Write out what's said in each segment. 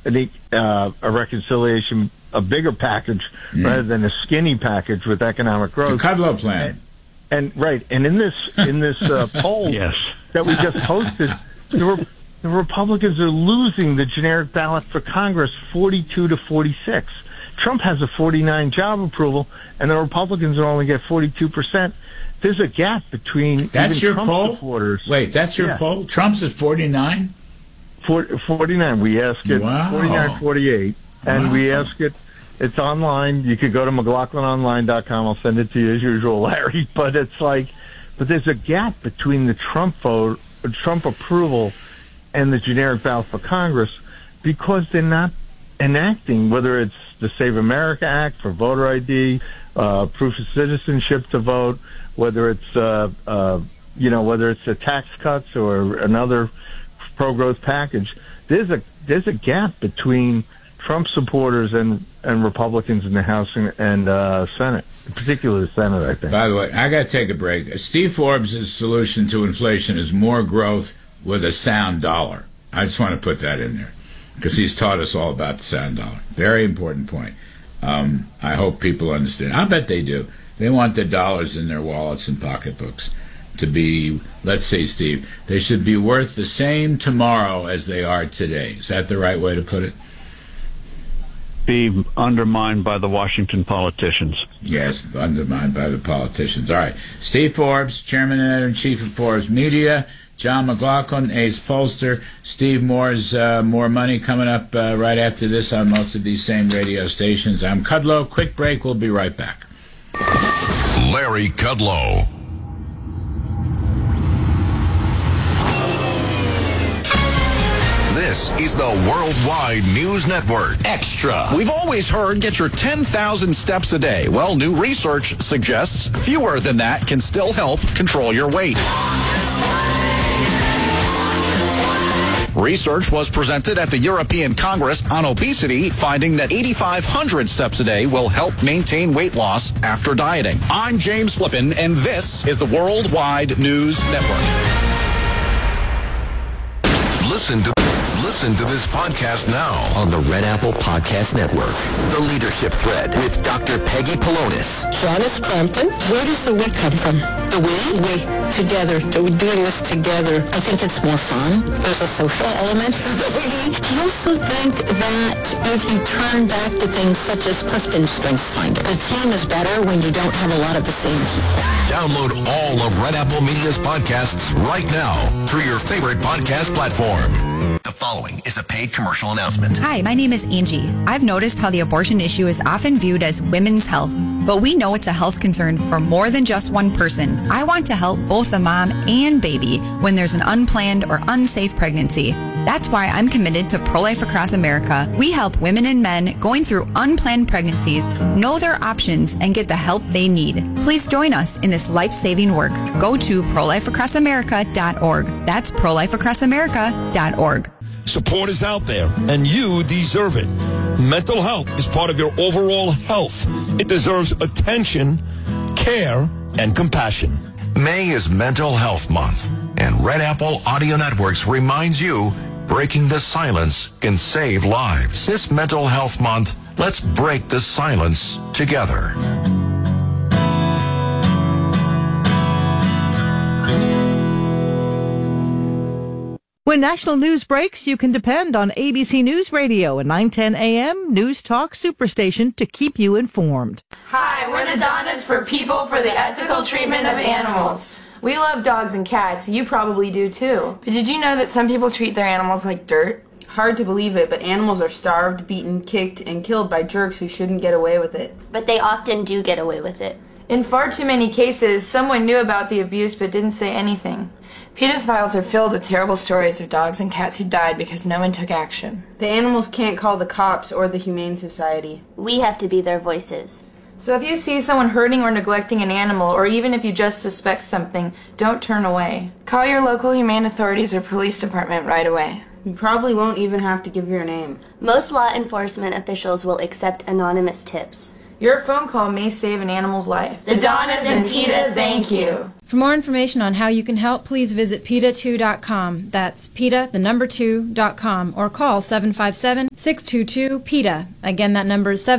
a reconciliation, a bigger package rather than a skinny package with economic growth. The Kudlow plan. And in this poll that we just posted, the Republicans are losing the generic ballot for Congress 42-46. Trump has a 49 job approval, and the Republicans will only get 42%. There's a gap between that's your Trump poll? supporters. Wait, that's your poll? Trump's at 49? 49. We ask it 49-48, and we ask it. It's online. You could go to McLaughlinOnline.com. I'll send it to you as usual, Larry. But it's but there's a gap between the Trump vote, Trump approval, and the generic ballot for Congress because they're not enacting, whether it's the Save America Act for voter ID, proof of citizenship to vote, whether it's whether it's the tax cuts or another pro-growth package. There's a gap between Trump supporters and Republicans in the House and Senate, particularly the Senate, I think. By the way, I got to take a break. Steve Forbes' solution to inflation is more growth with a sound dollar. I just want to put that in there because he's taught us all about the sound dollar. Very important point. I hope people understand. I bet they do. They want the dollars in their wallets and pocketbooks to be, let's say, Steve, they should be worth the same tomorrow as they are today. Is that the right way to put it? Be undermined by the Washington politicians. Yes, undermined by the politicians. All right. Steve Forbes, Chairman and Editor-in-Chief of Forbes Media. John McLaughlin, Ace Pollster. Steve Moore's More Money coming up right after this on most of these same radio stations. I'm Kudlow. Quick break. We'll be right back. Larry Kudlow. This is the Worldwide News Network. Extra. We've always heard get your 10,000 steps a day. Well, new research suggests fewer than that can still help control your weight. Research was presented at the European Congress on Obesity, finding that 8,500 steps a day will help maintain weight loss after dieting. I'm James Flippin, and this is the Worldwide News Network. Listen to this podcast now on the Red Apple Podcast Network. The Leadership Thread with Dr. Peggy Polonis. Janice Crampton. Where does the we come from? The we? Together. We're doing this together. I think it's more fun. There's a social element to the we. I also think that if you turn back to things such as Clifton StrengthsFinder, the team is better when you don't have a lot of the same people. Download all of Red Apple Media's podcasts right now through your favorite podcast platform. The following is a paid commercial announcement. Hi, my name is Angie. I've noticed how the abortion issue is often viewed as women's health, but we know it's a health concern for more than just one person. I want to help both the mom and baby when there's an unplanned or unsafe pregnancy. That's why I'm committed to Pro-Life Across America. We help women and men going through unplanned pregnancies know their options and get the help they need. Please join us in this life-saving work. Go to prolifeacrossamerica.org. That's prolifeacrossamerica.org. Support is out there, and you deserve it. Mental health is part of your overall health. It deserves attention, care, and compassion. May is Mental Health Month, and Red Apple Audio Networks reminds you, breaking the silence can save lives. This Mental Health Month, let's break the silence together. When national news breaks, you can depend on ABC News Radio and 910 AM News Talk Superstation to keep you informed. Hi, we're the Donnas for People for the Ethical Treatment of Animals. We love dogs and cats. You probably do too. But did you know that some people treat their animals like dirt? Hard to believe it, but animals are starved, beaten, kicked, and killed by jerks who shouldn't get away with it. But they often do get away with it. In far too many cases, someone knew about the abuse but didn't say anything. PETA's files are filled with terrible stories of dogs and cats who died because no one took action. The animals can't call the cops or the Humane Society. We have to be their voices. So if you see someone hurting or neglecting an animal, or even if you just suspect something, don't turn away. Call your local humane authorities or police department right away. You probably won't even have to give your name. Most law enforcement officials will accept anonymous tips. Your phone call may save an animal's life. The Donnas and PETA, thank you. For more information on how you can help, please visit PETA2.com. That's PETA2.com, or call 757-622-PETA. Again, that number is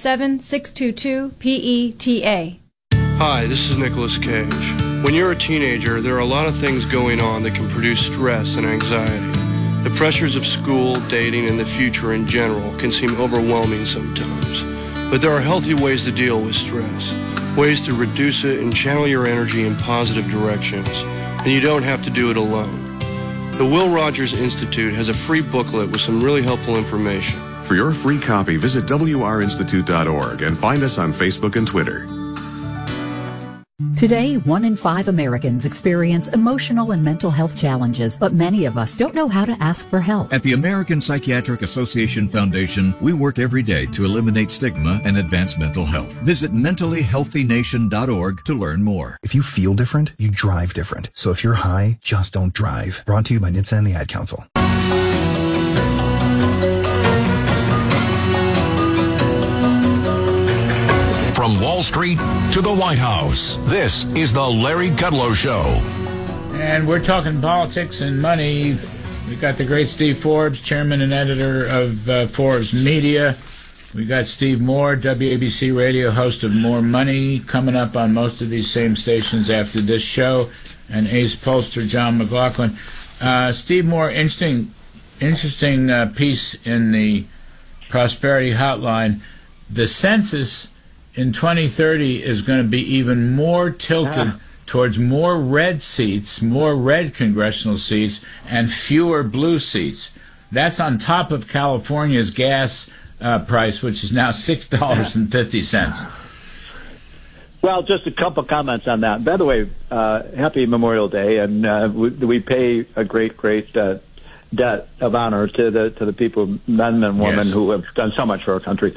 757-622-PETA. Hi, this is Nicolas Cage. When you're a teenager, there are a lot of things going on that can produce stress and anxiety. The pressures of school, dating, and the future in general can seem overwhelming sometimes. But there are healthy ways to deal with stress, ways to reduce it and channel your energy in positive directions, and you don't have to do it alone. The Will Rogers Institute has a free booklet with some really helpful information. For your free copy, visit wrinstitute.org and find us on Facebook and Twitter. Today, 1 in 5 Americans experience emotional and mental health challenges, but many of us don't know how to ask for help. At the American Psychiatric Association Foundation, we work every day to eliminate stigma and advance mental health. Visit mentallyhealthynation.org to learn more. If you feel different, you drive different. So if you're high, just don't drive. Brought to you by NHTSA and the Ad Council. From Wall Street to the White House, this is the Larry Kudlow Show. And we're talking politics and money. We got the great Steve Forbes, chairman and editor of Forbes Media. We got Steve Moore, WABC Radio, host of More Money, coming up on most of these same stations after this show, and ace pollster John McLaughlin. Steve Moore, interesting piece in the Prosperity Hotline. The census in 2030 is going to be even more tilted towards more red seats, more red congressional seats, and fewer blue seats. That's on top of California's gas price, which is now $6.50. Well, just a couple comments on that. By the way, happy Memorial Day, and we pay a great debt of honor to the people, men and women, who have done so much for our country.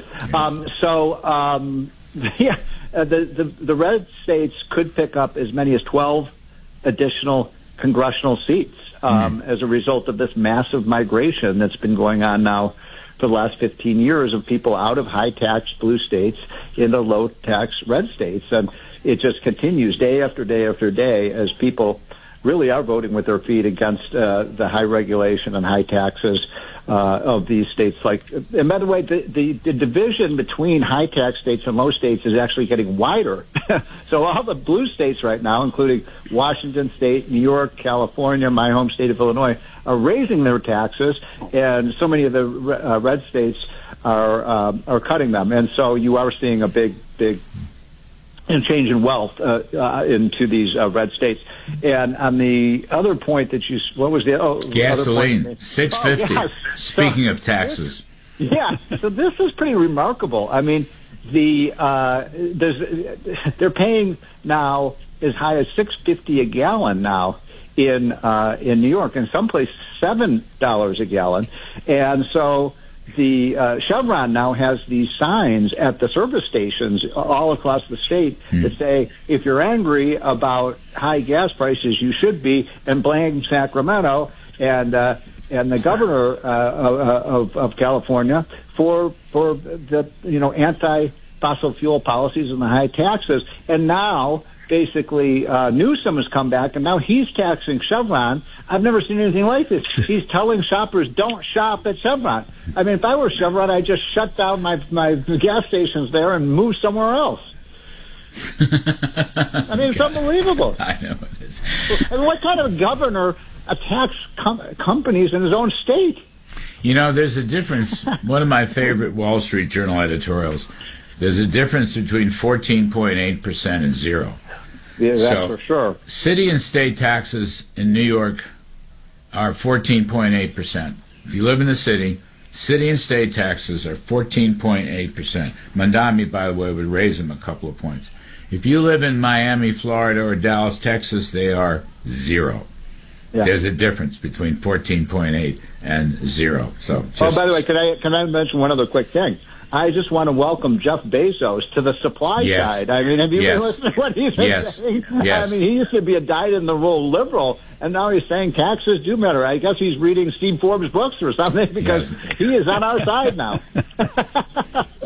Yes. The red states could pick up as many as 12 additional congressional seats as a result of this massive migration that's been going on now for the last 15 years of people out of high-tax blue states into low-tax red states. And it just continues day after day after day as people really are voting with their feet against the high regulation and high taxes of these states. And by the way, the division between high tax states and low states is actually getting wider. So all the blue states right now, including Washington State, New York, California, my home state of Illinois, are raising their taxes, and so many of the red states are cutting them. And so you are seeing a big change in wealth into these red states. And on the other point that what was the gasoline, $6.50. Speaking of taxes, yeah. So this is pretty remarkable. I mean, they're paying now as high as $6.50 a gallon now in New York, in some places $7 a gallon, and so. The Chevron now has these signs at the service stations all across the state that say, if you're angry about high gas prices, you should be, and blame Sacramento and the governor of California for the anti-fossil fuel policies and the high taxes. And now basically Newsom has come back, and now he's taxing Chevron. I've never seen anything like this. He's telling shoppers, don't shop at Chevron. I mean, if I were Chevron, I'd just shut down my gas stations there and move somewhere else. I mean, it's unbelievable. I know it is. I mean, what kind of governor attacks companies in his own state? You know, there's a difference. One of my favorite Wall Street Journal editorials, there's a difference between 14.8% and 0. Yeah, that's for sure. City and state taxes in New York are 14.8%. If you live in the city and state taxes are 14.8%. Mandami, by the way, would raise them a couple of points. If you live in Miami, Florida, or Dallas, Texas, they are 0. Yeah. There's a difference between 14.8 and 0. So, by the way, can I mention one other quick thing? I just want to welcome Jeff Bezos to the supply side. I mean, have you been listening to what he's been saying? Yes. I mean, he used to be a dyed-in-the-wool liberal, and now he's saying taxes do matter. I guess he's reading Steve Forbes' books or something, because he is on our side now.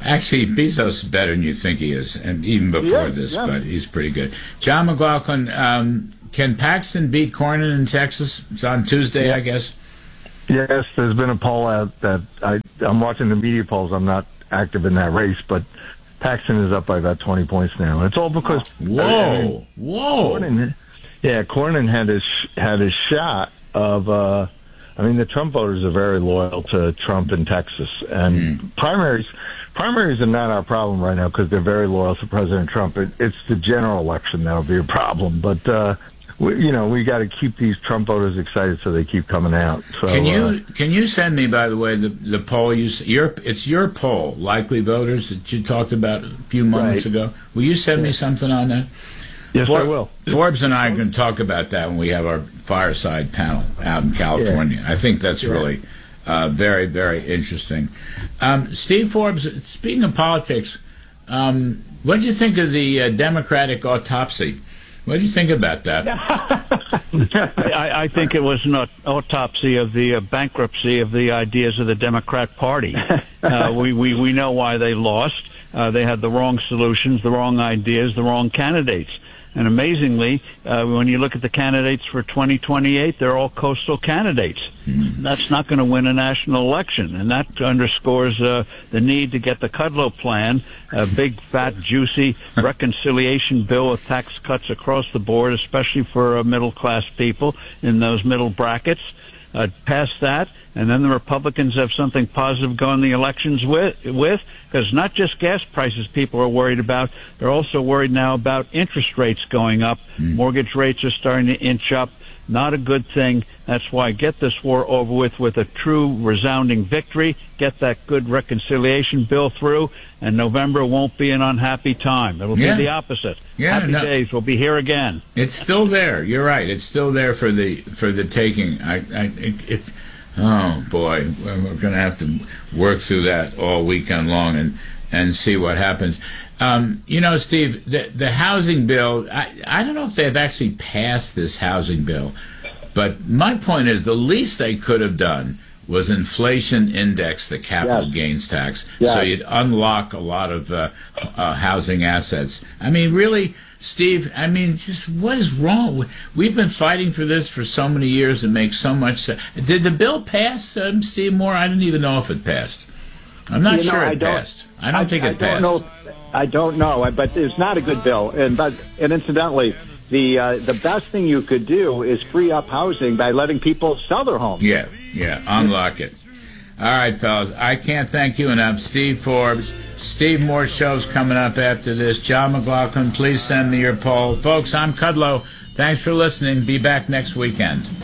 Actually, Bezos is better than you think he is, and even before this, but he's pretty good. John McLaughlin, can Paxton beat Cornyn in Texas? It's on Tuesday, I guess. Yes, there's been a poll out that I'm watching the media polls. I'm not active in that race, but Paxton is up by about 20 points now. And it's all because Whoa. Cornyn had his shot of. The Trump voters are very loyal to Trump in Texas, and primaries are not our problem right now because they're very loyal to President Trump. It's the general election that'll be a problem, but. We got to keep these Trump voters excited so they keep coming out. So, can you send me, by the way, the poll? It's your poll, likely voters that you talked about a few moments ago. Will you send me something on that? Yes, I will. Forbes and I are going to talk about that when we have our fireside panel out in California. Yeah. I think that's really very, very interesting. Steve Forbes, speaking of politics, what did you think of the Democratic autopsy? What do you think about that? I think it was an autopsy of the bankruptcy of the ideas of the Democrat Party. We know why they lost. They had the wrong solutions, the wrong ideas, the wrong candidates. And amazingly, when you look at the candidates for 2028, they're all coastal candidates. That's not going to win a national election. And that underscores the need to get the Kudlow plan, a big, fat, juicy reconciliation bill with tax cuts across the board, especially for middle-class people in those middle brackets. Pass that, and then the Republicans have something positive going the elections with, because not just gas prices people are worried about, they're also worried now about interest rates going up. Mortgage rates are starting to inch up. Not a good thing. That's why get this war over with a true resounding victory, get that good reconciliation bill through, and November won't be an unhappy time. It'll be the opposite. Happy days will be here again. It's still there. You're right. It's still there for the taking. Oh boy, we're going to have to work through that all weekend long and see what happens. Steve, the housing bill, I don't know if they've actually passed this housing bill, but my point is the least they could have done was inflation index the capital gains tax, so you'd unlock a lot of housing assets. I mean, really, Steve, just what is wrong? We've been fighting for this for so many years and makes so much sense. Did the bill pass, Steve Moore? I didn't even know if it passed. I'm not sure it passed. I don't think it passed. I don't know, but it's not a good bill. And incidentally, the best thing you could do is free up housing by letting people sell their homes. Yeah, unlock it. All right, fellas, I can't thank you enough. Steve Forbes, Steve Moore show's coming up after this. John McLaughlin, please send me your poll. Folks, I'm Kudlow. Thanks for listening. Be back next weekend.